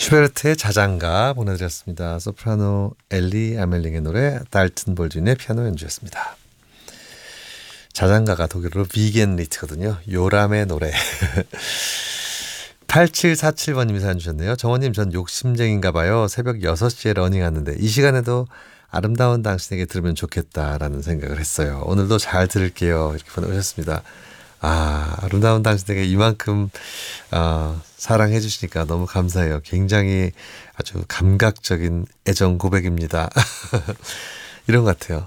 슈베르트의 자장가 보내드렸습니다. 소프라노 엘리 아멜링의 노래, 달튼 볼준의 피아노 연주였습니다. 자장가가 독일어로 비겐리트거든요. 요람의 노래. 8747번님이 사연 주셨네요. 정원님, 전 욕심쟁인가 봐요. 새벽 6시에 러닝하는데 이 시간에도 아름다운 당신에게 들으면 좋겠다라는 생각을 했어요. 오늘도 잘 들을게요. 이렇게 보내주셨습니다. 아름다운 당신에게 이만큼 사랑해 주시니까 너무 감사해요. 굉장히 아주 감각적인 애정 고백입니다. 이런 것 같아요.